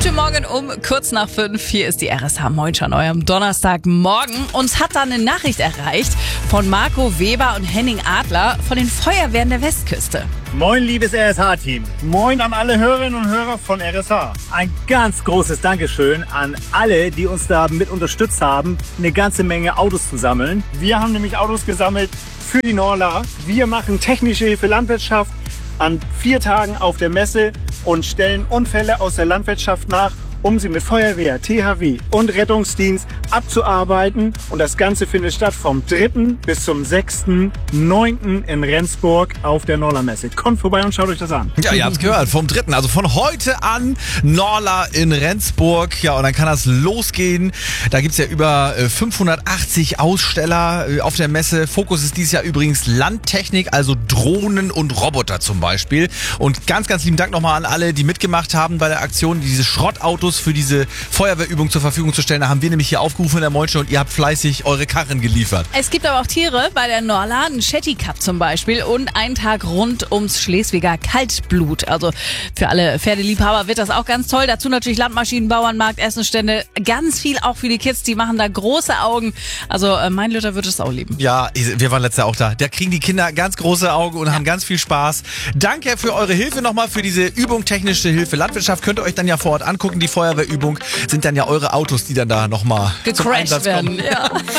Guten Morgen um kurz nach 5. Hier ist die RSH Moin schon eurem Donnerstagmorgen. Uns hat da eine Nachricht erreicht von Marco Weber und Henning Adler von den Feuerwehren der Westküste. Moin, liebes RSH-Team. Moin an alle Hörerinnen und Hörer von RSH. Ein ganz großes Dankeschön an alle, die uns da mit unterstützt haben, eine ganze Menge Autos zu sammeln. Wir haben nämlich Autos gesammelt für die Norla. Wir machen technische Hilfe Landwirtschaft an 4 Tagen auf der Messe und stellen Unfälle aus der Landwirtschaft nach, um sie mit Feuerwehr, THW und Rettungsdienst abzuarbeiten. Und das Ganze findet statt vom 3. bis zum 6.9. in Rendsburg auf der Norla-Messe. Kommt vorbei und schaut euch das an. Ja, ihr habt's gehört, vom 3., also von heute an Norla in Rendsburg. Ja, und dann kann das losgehen. Da gibt's ja über 580 Aussteller auf der Messe. Fokus ist dieses Jahr übrigens Landtechnik, also Drohnen und Roboter zum Beispiel. Und ganz, ganz lieben Dank nochmal an alle, die mitgemacht haben bei der Aktion, diese Schrottautos für diese Feuerwehrübung zur Verfügung zu stellen. Da haben wir nämlich hier aufgerufen in der Moin Show und ihr habt fleißig eure Karren geliefert. Es gibt aber auch Tiere bei der Norla, einen Shetty Cup zum Beispiel und einen Tag rund ums Schleswiger Kaltblut. Also für alle Pferdeliebhaber wird das auch ganz toll. Dazu natürlich Landmaschinen, Bauernmarkt, Essenstände, ganz viel auch für die Kids. Die machen da große Augen. Also mein Lütter wird es auch lieben. Ja, wir waren letztes Jahr auch da. Da kriegen die Kinder ganz große Augen und haben ganz viel Spaß. Danke für eure Hilfe nochmal, für diese Übung Technische Hilfe Landwirtschaft. Könnt ihr euch dann ja vor Ort angucken. Die Feuerwehrübung sind dann ja eure Autos, die dann da nochmal zum gecrashed Einsatz werden. kommen. Ja.